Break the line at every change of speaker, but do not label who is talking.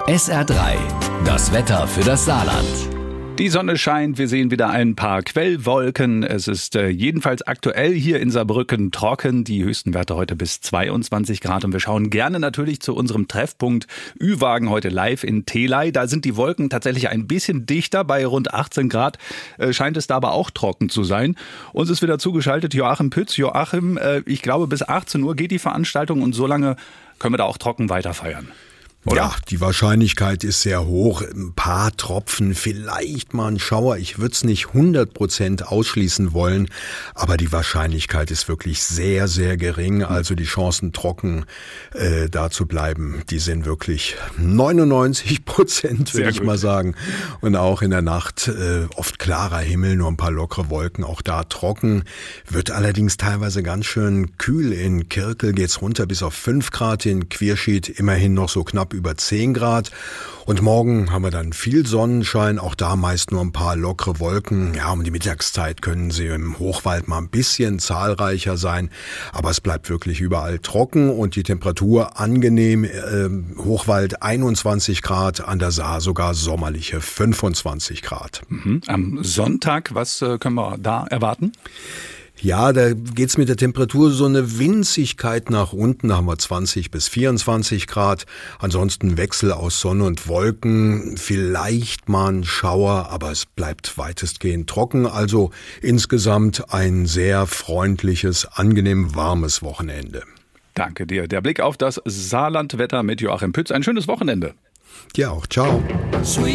SR3, das Wetter für das Saarland.
Die Sonne scheint, wir sehen wieder ein paar Quellwolken. Es ist jedenfalls aktuell hier in Saarbrücken trocken. Die höchsten Werte heute bis 22 Grad. Und wir schauen gerne natürlich zu unserem Treffpunkt Ü-Wagen heute live in Theley. Da sind die Wolken tatsächlich ein bisschen dichter, bei rund 18 Grad. Scheint es da aber auch trocken zu sein. Uns ist wieder zugeschaltet Joachim Pütz. Joachim, ich glaube bis 18 Uhr geht die Veranstaltung und so lange können wir da auch trocken weiter feiern. Oder?
Ja, die Wahrscheinlichkeit ist sehr hoch. Ein paar Tropfen, vielleicht mal ein Schauer. Ich würde es nicht 100% ausschließen wollen, aber die Wahrscheinlichkeit ist wirklich sehr, sehr gering. Also die Chancen, trocken da zu bleiben, die sind wirklich 99%, würde ich mal sagen. Und auch in der Nacht oft klarer Himmel, nur ein paar lockere Wolken, auch da trocken. Wird allerdings teilweise ganz schön kühl. In Kirkel geht's runter bis auf 5 Grad, in Quierschied immerhin noch so knapp über 10 Grad. Und morgen haben wir dann viel Sonnenschein, auch da meist nur ein paar lockere Wolken. Ja, um die Mittagszeit können sie im Hochwald mal ein bisschen zahlreicher sein, aber es bleibt wirklich überall trocken und die Temperatur angenehm. Hochwald 21 Grad, an der Saar sogar sommerliche 25 Grad.
Am Sonntag, was können wir da erwarten?
Ja, da geht's mit der Temperatur so eine Winzigkeit nach unten. Da haben wir 20 bis 24 Grad. Ansonsten Wechsel aus Sonne und Wolken. Vielleicht mal ein Schauer, aber es bleibt weitestgehend trocken. Also insgesamt ein sehr freundliches, angenehm warmes Wochenende.
Danke dir. Der Blick auf das Saarlandwetter mit Joachim Pütz. Ein schönes Wochenende.
Ja auch. Ciao.